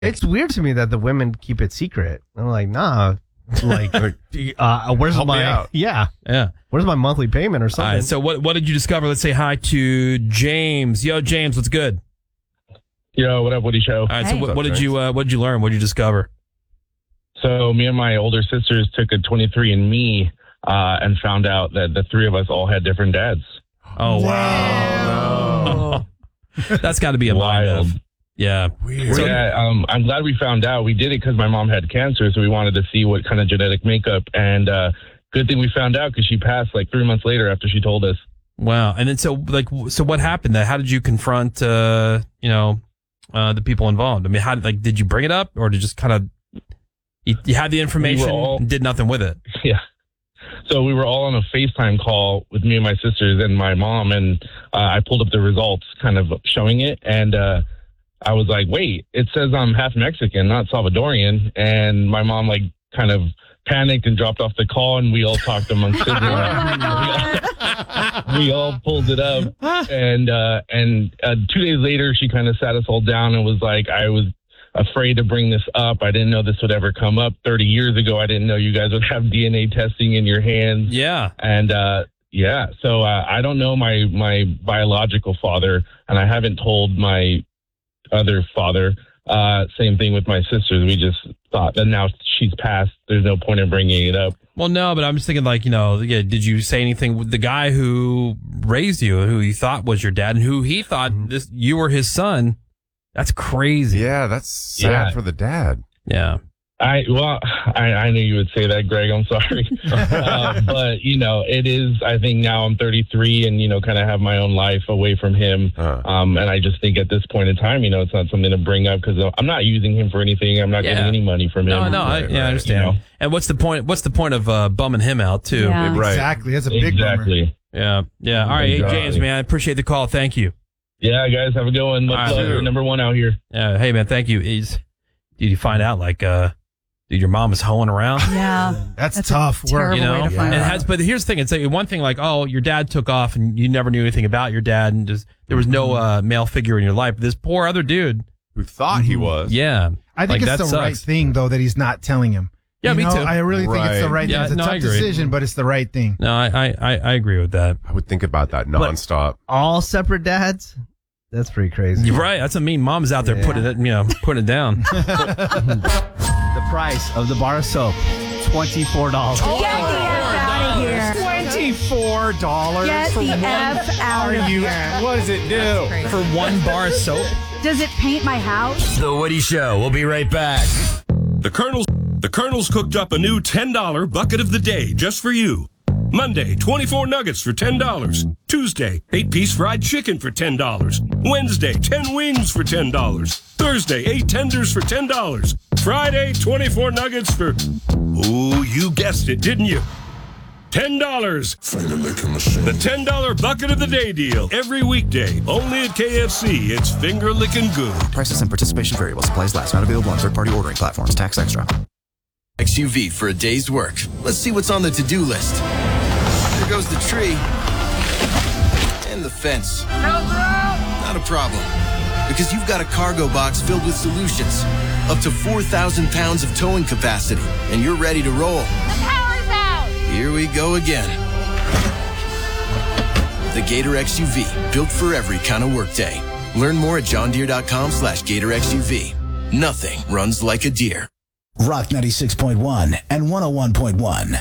It's weird to me that the women keep it secret. I'm like, nah. Like, where's Help me my out. yeah? Where's my monthly payment or something? All right, so what did you discover? Let's say hi to James. Yo, James, what's good? Yo, what up, Woody Show? All right, so what did you learn? What did you discover? So me and my older sisters took a 23andMe and found out that the three of us all had different dads. Oh wow! That's got to be a wild. Yeah. Weird. So, I'm glad we found out. We did it because my mom had cancer, so we wanted to see what kind of genetic makeup. And good thing we found out because she passed like 3 months later after she told us. Wow. And then so what happened? How did you confront the people involved? I mean, did you bring it up, or did you just kind of you had the information and did nothing with it? Yeah. So we were all on a FaceTime call with me and my sisters and my mom, and I pulled up the results, kind of showing it, and I was like, wait, it says I'm half Mexican, not Salvadorian. And my mom kind of panicked and dropped off the call, and we all talked amongst siblings. We all pulled it up. And 2 days later, she kind of sat us all down and was like, I was afraid to bring this up. I didn't know this would ever come up. 30 years ago, I didn't know you guys would have DNA testing in your hands. Yeah. And so I don't know my biological father, and I haven't told my other father. Same thing with my sisters. We just thought that now she's passed, there's no point in bringing it up. Well, no, but I'm just thinking did you say anything with the guy who raised you, who you thought was your dad, and who he thought you were his son? That's crazy. Yeah, that's sad for the dad. Yeah. I knew you would say that, Greg. I'm sorry. But, it is, I think now I'm 33 and, kind of have my own life away from him. And I just think at this point in time, it's not something to bring up because I'm not using him for anything. I'm not getting any money from him. No, I understand. And what's the point? What's the point of bumming him out, too? Yeah. Right. Exactly. That's a big bummer. Yeah. Yeah. All right. Hey, James, man, I appreciate the call. Thank you. Yeah, guys, have a good one. Much love. You're number one out here. Yeah. Hey, man, thank you. Did you find out, your mom is hoeing around? Yeah. That's tough work. Way to find out. But here's the thing. It's one thing your dad took off and you never knew anything about your dad and there was no male figure in your life. This poor other dude who thought he was. Yeah. I think it's the right thing, though, that he's not telling him. Yeah, me too. I really think it's the right thing. It's a tough decision, but it's the right thing. No, I agree with that. I would think about that nonstop. All separate dads? That's pretty crazy. You're right. That's what I mean. Mom's out there putting it down. The price of the bar of soap, $24. Get the F out of here. $24? Get the F out of here. What does it do? For one bar of soap? Does it paint my house? The Woody Show. We'll be right back. The Colonel's cooked up a new $10 bucket of the day just for you. Monday, 24 nuggets for $10. Tuesday, 8-piece fried chicken for $10. Wednesday, 10 wings for $10. Thursday, 8 tenders for $10. Friday, 24 nuggets for... Oh, you guessed it, didn't you? $10. Finger licking machine. The $10 bucket of the day deal. Every weekday. Only at KFC. It's finger licking good. Prices and participation variable. Supplies last. Not available on third-party ordering platforms. Tax extra. XUV for a day's work. Let's see what's on the to-do list. There goes the tree. And the fence. Not a problem. Because you've got a cargo box filled with solutions. Up to 4,000 pounds of towing capacity. And you're ready to roll. The power's out! Here we go again. The Gator XUV. Built for every kind of workday. Learn more at johndeere.com/Gator XUV. Nothing runs like a deer. Rock 96.1 and 101.1.